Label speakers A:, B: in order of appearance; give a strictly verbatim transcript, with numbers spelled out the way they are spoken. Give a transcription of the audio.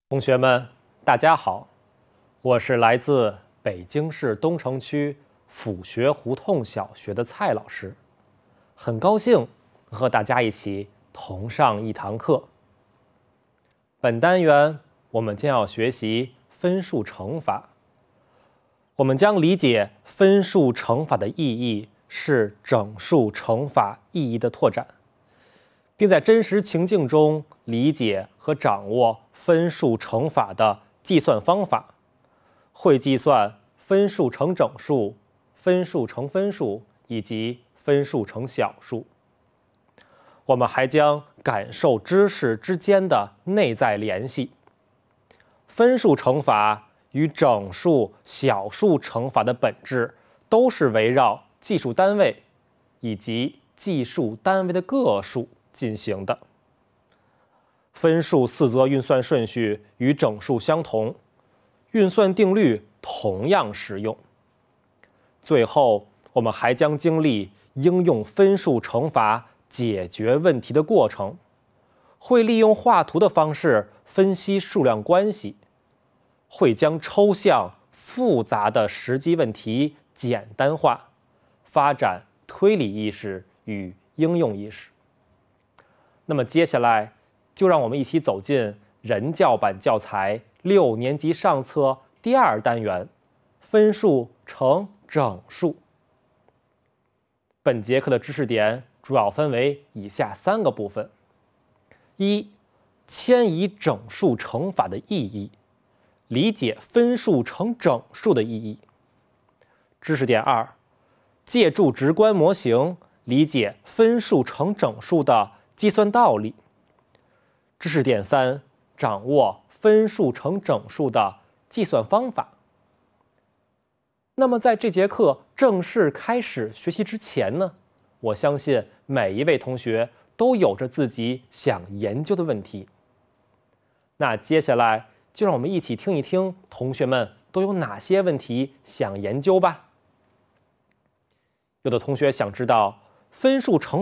A: 同学们，大家好，我是来自北京市东城区府学胡同小学的蔡老师，很高兴和大家一起同上一堂课。本单元我们将要学习分数乘法，我们将理解分数乘法的意义是整数乘法意义的拓展，并在真实情境中理解和掌握分数乘法的计算方法，会计算分数乘整数、分数乘分数以及分数乘小数。我们还将感受知识之间的内在联系。分数乘法与整数、小数乘法的本质都是围绕计数单位以及计数单位的个数进行的。分数四则运算顺序与整数相同，运算定律同样适用。最后，我们还将经历应用分数乘法解决问题的过程，会利用画图的方式分析数量关系，会将抽象复杂的实际问题简单化，发展推理意识与应用意识。那么接下来就让我们一起走进人教版教材六年级上册第二单元分数乘整数。本节课的知识点主要分为以下三个部分：一、迁移整数乘法的意义，理解分数乘整数的意义；知识点二，借助直观模型理解分数乘整数的计算道理；知识点三，掌握分数乘整数的计算方法。那么在这节课正式开始学习之前呢，我相信每一位同学都有着自己想研究的问题。那接下来就让我们一起听一听同学们都有哪些问题想研究吧。有的同学想知道分数乘